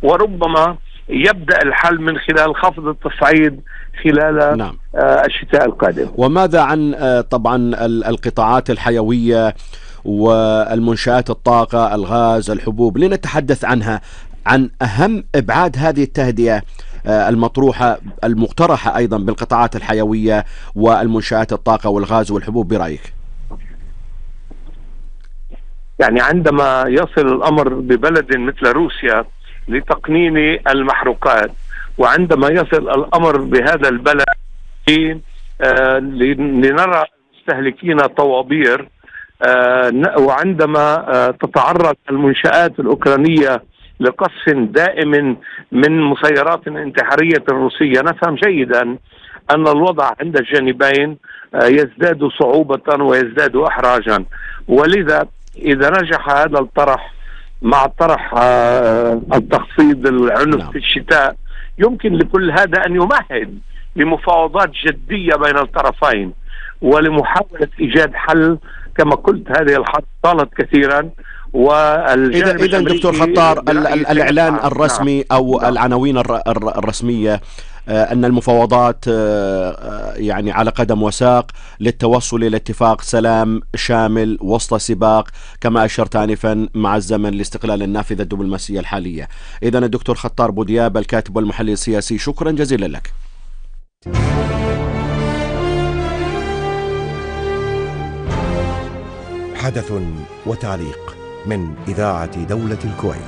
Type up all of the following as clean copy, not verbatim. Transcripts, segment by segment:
وربما يبدأ الحل من خلال خفض التصعيد خلال نعم. الشتاء القادم. وماذا عن طبعا القطاعات الحيوية والمنشآت الطاقة، الغاز، الحبوب، لنتحدث عنها، عن أهم إبعاد هذه التهدئة المقترحة أيضا بالقطاعات الحيوية والمنشآت الطاقة والغاز والحبوب برأيك؟ يعني عندما يصل الأمر ببلد مثل روسيا لتقنين المحروقات، وعندما يصل الأمر بهذا البلد لنرى المستهلكين طوابير، وعندما تتعرض المنشآت الأوكرانية لقصف دائم من مسيرات انتحارية روسية، نفهم جيدا أن الوضع عند الجانبين يزداد صعوبة ويزداد إحراجا. ولذا إذا نجح هذا الطرح مع طرح التخفيض العنف في الشتاء، يمكن لكل هذا أن يمهد لمفاوضات جدية بين الطرفين ولمحاولة إيجاد حل. كما قلت هذه الحرب طالت كثيرا. إذا دكتور خطار، الإعلان الرسمي أو العناوين الرسمية أن المفاوضات يعني على قدم وساق للتوصل إلى اتفاق سلام شامل وسط سباق، كما أشرت آنفا، مع الزمن لاستقلال النافذة الدبلوماسية الحالية. إذن الدكتور خطار بودياب، الكاتب والمحلل السياسي، شكرا جزيلا لك. حدث وتعليق من إذاعة دولة الكويت.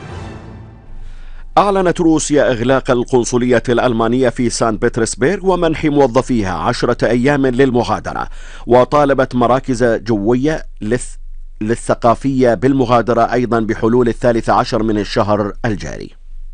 أعلنت روسيا إغلاق القنصلية الألمانية في سان بطرسبرغ ومنح موظفيها 10 أيام للمغادرة، وطالبت مراكز جوية للثقافية بالمغادرة أيضا بحلول 13 من الشهر الجاري.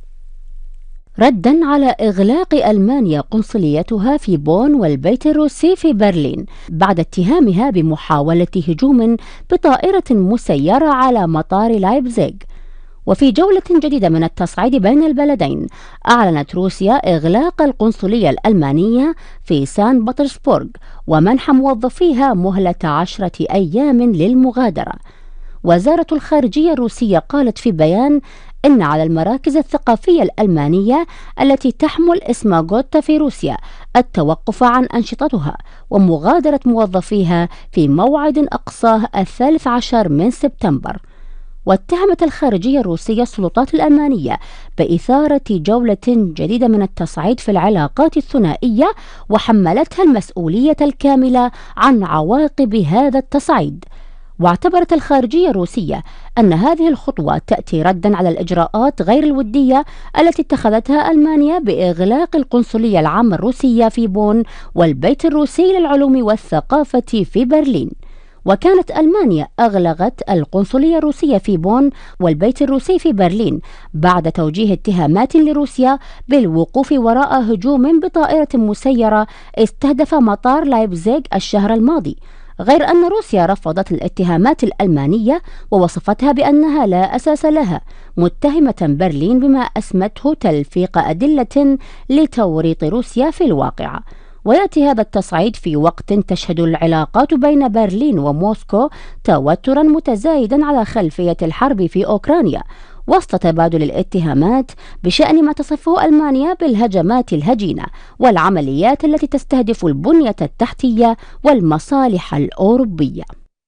ردا على إغلاق ألمانيا قنصليتها في بون والبيت الروسي في برلين بعد اتهامها بمحاولة هجوم بطائرة مسيرة على مطار لايبزيغ. وفي جولة جديدة من التصعيد بين البلدين، أعلنت روسيا إغلاق القنصلية الألمانية في سان بطرسبورغ ومنح موظفيها مهلة 10 أيام للمغادرة. وزارة الخارجية الروسية قالت في بيان إن على المراكز الثقافية الألمانية التي تحمل اسم غوتا في روسيا التوقف عن أنشطتها ومغادرة موظفيها في موعد أقصاه 13 من سبتمبر. واتهمت الخارجية الروسية السلطات الألمانية بإثارة جولة جديدة من التصعيد في العلاقات الثنائية، وحملتها المسؤولية الكاملة عن عواقب هذا التصعيد. واعتبرت الخارجية الروسية أن هذه الخطوة تأتي ردا على الإجراءات غير الودية التي اتخذتها ألمانيا بإغلاق القنصلية العامة الروسية في بون والبيت الروسي للعلوم والثقافة في برلين. وكانت ألمانيا أغلقت القنصلية الروسية في بون والبيت الروسي في برلين بعد توجيه اتهامات لروسيا بالوقوف وراء هجوم بطائرة مسيرة استهدف مطار لايبزيغ الشهر الماضي، غير أن روسيا رفضت الاتهامات الألمانية ووصفتها بأنها لا أساس لها، متهمة برلين بما أسمته تلفيق أدلة لتوريط روسيا في الواقعة. ويأتي هذا التصعيد في وقت تشهد العلاقات بين برلين وموسكو توترا متزايدا على خلفية الحرب في أوكرانيا، وسط تبادل الاتهامات بشأن ما تصفه ألمانيا بالهجمات الهجينة والعمليات التي تستهدف البنية التحتية والمصالح الأوروبية.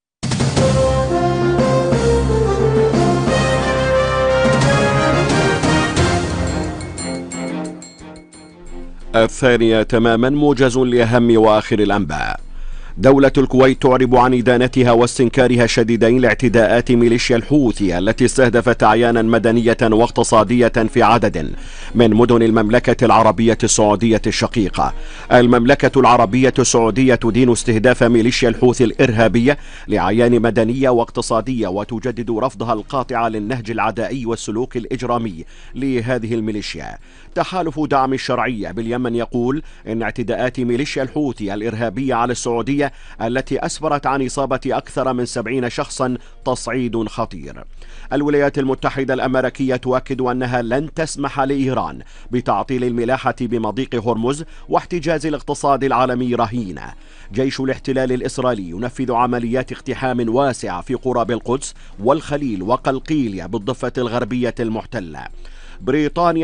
الثانية تماما، موجز لأهم وآخر الأنباء. دولة الكويت تعرب عن إدانتها واستنكارها الشديدين لاعتداءات ميليشيا الحوثي التي استهدفت أعيانا مدنية واقتصادية في عدد من مدن المملكة العربية السعودية الشقيقة. المملكة العربية السعودية تدين استهداف ميليشيا الحوثي الإرهابية لأعيان مدنية واقتصادية، وتجدد رفضها القاطع للنهج العدائي والسلوك الإجرامي لهذه الميليشيا. تحالف دعم الشرعية باليمن يقول إن اعتداءات ميليشيا الحوثي الإرهابية على السعودية التي أسفرت عن إصابة أكثر من 70 شخصا تصعيد خطير. الولايات المتحدة الأمريكية تؤكد أنها لن تسمح لإيران بتعطيل الملاحة بمضيق هرمز واحتجاز الاقتصاد العالمي رهينة. جيش الاحتلال الإسرائيلي ينفذ عمليات اقتحام واسعة في قرى بالقدس والخليل وقلقيلية بالضفة الغربية المحتلة. بريطانيا